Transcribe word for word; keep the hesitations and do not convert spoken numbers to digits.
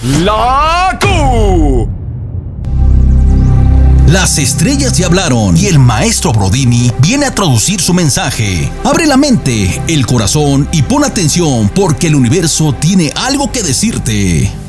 La Q. Las estrellas ya hablaron y el maestro Brodini viene a traducir su mensaje. Abre la mente, el corazón y pon atención porque el universo tiene algo que decirte.